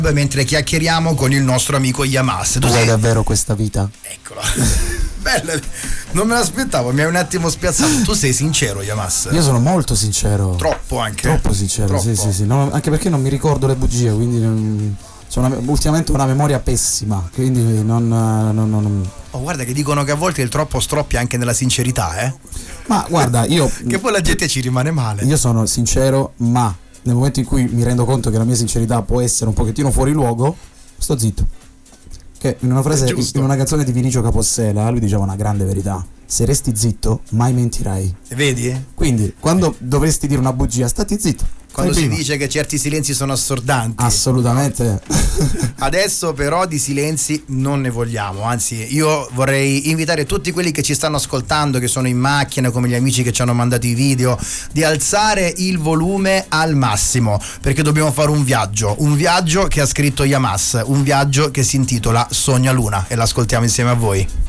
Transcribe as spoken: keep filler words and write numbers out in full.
mentre chiacchieriamo con il nostro amico Yamas. Tu vuoi davvero questa vita? Eccolo. Bella, non me l'aspettavo, mi hai un attimo spiazzato. Tu sei sincero, Yamas? Io sono molto sincero. Troppo anche. Troppo sincero, Troppo. sì, sì, sì. No, anche perché non mi ricordo le bugie, quindi non, c'ho una, ultimamente ho una memoria pessima, quindi non, non, non... Oh, guarda che dicono che a volte il troppo stroppia anche nella sincerità, eh? Ma guarda, io... che poi la gente ci rimane male. Io sono sincero, ma nel momento in cui mi rendo conto che la mia sincerità può essere un pochettino fuori luogo, sto zitto. Che in una frase, in una canzone di Vinicio Capossela, lui diceva una grande verità: se resti zitto mai mentirai. Vedi? Quindi quando dovresti dire una bugia, stati zitto. Quando si dice che certi silenzi sono assordanti. Assolutamente. Adesso però di silenzi non ne vogliamo, anzi io vorrei invitare tutti quelli che ci stanno ascoltando, che sono in macchina, come gli amici che ci hanno mandato i video, di alzare il volume al massimo, perché dobbiamo fare un viaggio, un viaggio che ha scritto Yamas, un viaggio che si intitola Sogna Luna, e l'ascoltiamo insieme a voi.